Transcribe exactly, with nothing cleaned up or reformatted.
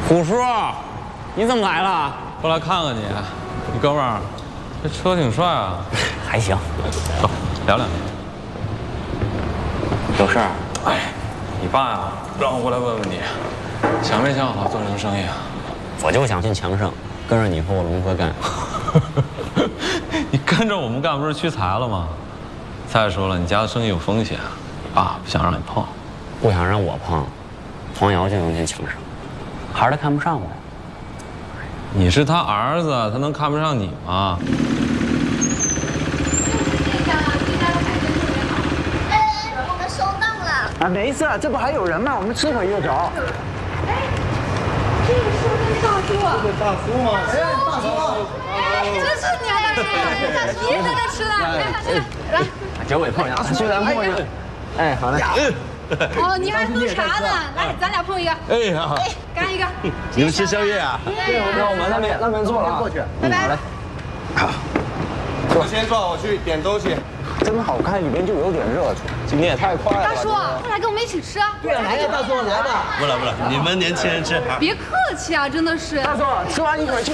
虎叔，你怎么来了？ 过来看看你，你哥们儿，这车挺帅啊。 还行。 走，聊聊。 有事儿？ 哎，你爸呀，让我过来问问你，想没想好做什么生意啊？ 我就想进强盛，跟着你和我龙哥干。 你跟着我们干不是屈才了吗？再说了，你家的生意有风险，你爸不想让你碰。 不想让我碰，黄瑶就能进强盛，还是他看不上我呀？ 你是他儿子，他能看不上你吗？ 我们收档了。 啊，没事，这不还有人吗？我们吃会就走。 哎，这个是不是大叔？ 这是大叔吗？ 哎，大叔！哎，这是你啊，大叔！大叔，你在这吃了，来来来， 九尾碰牙，虽然碰上。哎，好嘞。 哦，你还喝茶呢？来，咱俩碰一个。 哎好， 哎，干一个。 你们吃宵夜啊？ 对， 那我们那边那边坐了，过去。 拜拜。 我先坐，我去点东西。 真好看，里面就有点热楚。今天也太快了。 大叔，快来跟我们一起吃。 对，来呀，大叔，来吧。 不了不了，你们年轻人吃。 别客气啊，真的是。 大叔，吃完一会儿去